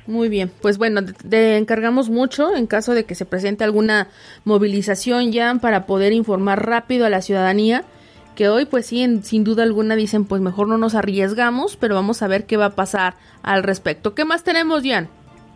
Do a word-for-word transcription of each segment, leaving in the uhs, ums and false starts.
Muy bien, pues bueno, te encargamos mucho en caso de que se presente alguna movilización ya para poder informar rápido a la ciudadanía, que hoy pues sí, en, sin duda alguna dicen pues mejor no nos arriesgamos, pero vamos a ver qué va a pasar al respecto. ¿Qué más tenemos, Jan?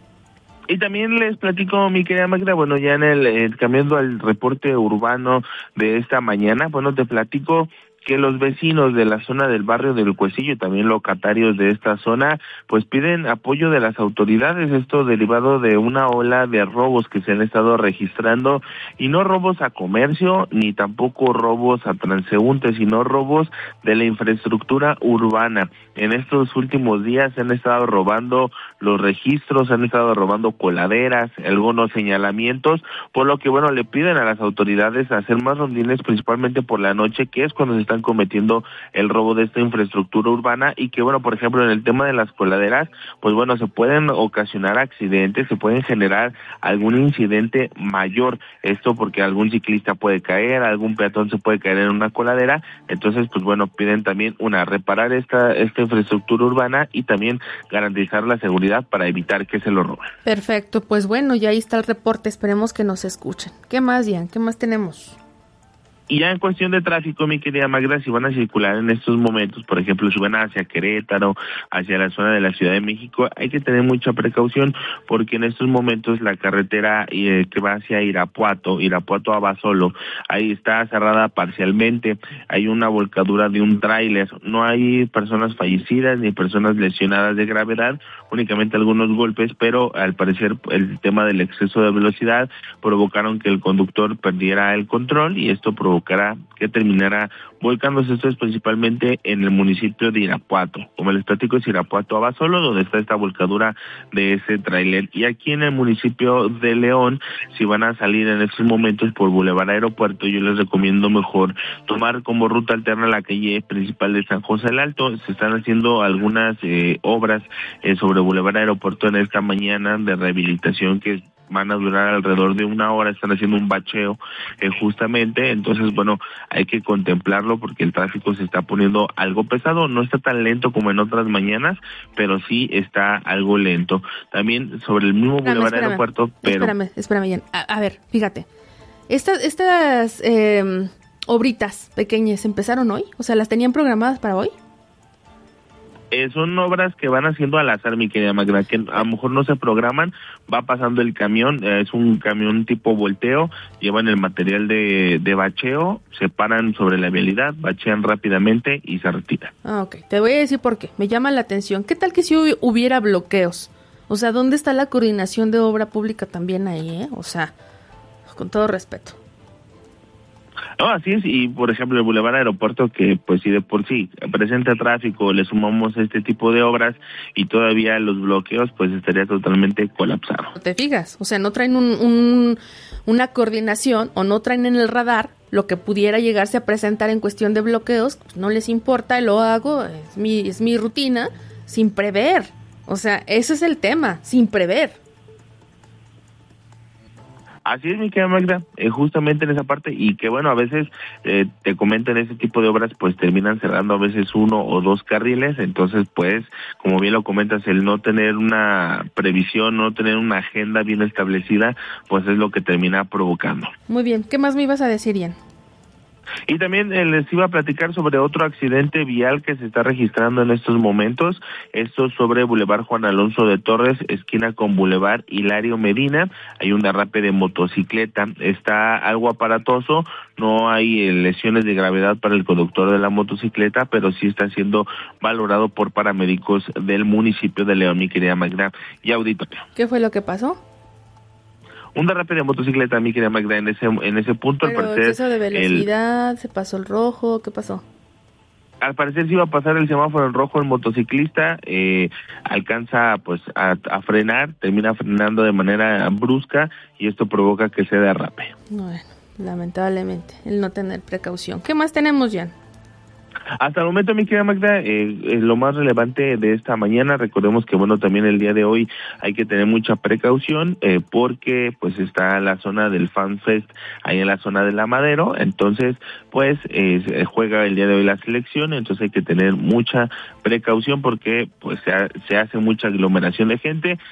Y también les platico, mi querida Magda, bueno, ya en el, eh, cambiando al reporte urbano de esta mañana, bueno, te platico que los vecinos de la zona del barrio del Cuecillo y también locatarios de esta zona pues piden apoyo de las autoridades, esto derivado de una ola de robos que se han estado registrando, y no robos a comercio ni tampoco robos a transeúntes, sino robos de la infraestructura urbana. En estos últimos días se han estado robando los registros, se han estado robando coladeras, algunos señalamientos, por lo que bueno, le piden a las autoridades hacer más rondines principalmente por la noche, que es cuando se están cometiendo el robo de esta infraestructura urbana, y que bueno, por ejemplo, en el tema de las coladeras, pues bueno, se pueden ocasionar accidentes, se pueden generar algún incidente mayor, esto porque algún ciclista puede caer, algún peatón se puede caer en una coladera. Entonces pues bueno, piden también una, reparar esta, esta infraestructura urbana y también garantizar la seguridad para evitar que se lo roben. Perfecto, pues bueno, ya ahí está el reporte, esperemos que nos escuchen. ¿Qué más, Ian? ¿Qué más tenemos? Y ya en cuestión de tráfico, mi querida Magda, si van a circular en estos momentos, por ejemplo, si van hacia Querétaro, hacia la zona de la Ciudad de México, hay que tener mucha precaución, porque en estos momentos la carretera eh, que va hacia Irapuato, Irapuato a Basolo, ahí está cerrada parcialmente, hay una volcadura de un tráiler, no hay personas fallecidas ni personas lesionadas de gravedad, únicamente algunos golpes, pero al parecer el tema del exceso de velocidad provocaron que el conductor perdiera el control, y esto provocó que terminara volcándose. Esto es principalmente en el municipio de Irapuato. Como les platico, es Irapuato a Basolo, donde está esta volcadura de ese tráiler. Y aquí en el municipio de León, si van a salir en estos momentos por Boulevard Aeropuerto, yo les recomiendo mejor tomar como ruta alterna la calle principal de San José el Alto. Se están haciendo algunas eh, obras eh, sobre Boulevard Aeropuerto en esta mañana de rehabilitación que van a durar alrededor de una hora, están haciendo un bacheo eh, justamente, entonces bueno, hay que contemplarlo porque el tráfico se está poniendo algo pesado, no está tan lento como en otras mañanas, pero sí está algo lento. También sobre el mismo espérame, Boulevard espérame, Aeropuerto, pero... Espérame, espérame, Jan. A, a ver, fíjate, estas, estas eh, obritas pequeñas, ¿empezaron hoy? O sea, ¿las tenían programadas para hoy? Eh, son obras que van haciendo al azar, mi querida Magda, que a lo mejor no se programan, va pasando el camión, eh, es un camión tipo volteo, llevan el material de, de bacheo, se paran sobre la vialidad, bachean rápidamente y se retiran. Ah, ok, te voy a decir por qué, me llama la atención. ¿Qué tal que si hubiera bloqueos? O sea, ¿dónde está la coordinación de obra pública también ahí, eh? O sea, con todo respeto. No, así es, y por ejemplo el Boulevard Aeropuerto, que pues si de por sí presenta tráfico, le sumamos este tipo de obras y todavía los bloqueos, pues estaría totalmente colapsado. ¿Te fijas? O sea, no traen un, un, una coordinación o no traen en el radar lo que pudiera llegarse a presentar en cuestión de bloqueos, pues no les importa, lo hago, es mi, es mi rutina, sin prever. O sea, ese es el tema, sin prever. Así es, mi querida Magda, eh, justamente en esa parte, y que bueno, a veces eh, te comentan ese tipo de obras, pues terminan cerrando a veces uno o dos carriles, entonces pues, como bien lo comentas, el no tener una previsión, no tener una agenda bien establecida, pues es lo que termina provocando. Muy bien, ¿qué más me ibas a decir, Ian? Y también eh, les iba a platicar sobre otro accidente vial que se está registrando en estos momentos, esto sobre Boulevard Juan Alonso de Torres, esquina con Boulevard Hilario Medina, hay un derrape de motocicleta, está algo aparatoso, no hay eh, lesiones de gravedad para el conductor de la motocicleta, pero sí está siendo valorado por paramédicos del municipio de León, mi querida Magda y auditorio. ¿Qué fue lo que pasó? Un derrape de motocicleta, mi querida Magda, en ese en ese punto. Pero al parecer exceso de velocidad, el, se pasó el rojo, ¿qué pasó? Al parecer se iba a pasar el semáforo en rojo, el motociclista eh, alcanza pues a, a frenar, termina frenando de manera brusca y esto provoca que se derrape. Bueno, lamentablemente, el no tener precaución. ¿Qué más tenemos, Jan? Hasta el momento, mi querida Magda, eh, es lo más relevante de esta mañana. Recordemos que, bueno, también el día de hoy hay que tener mucha precaución eh, porque, pues, está la zona del Fan Fest, ahí en la zona de La Madero. Entonces, pues, eh, juega el día de hoy la selección, entonces hay que tener mucha precaución porque, pues, se, ha, se hace mucha aglomeración de gente.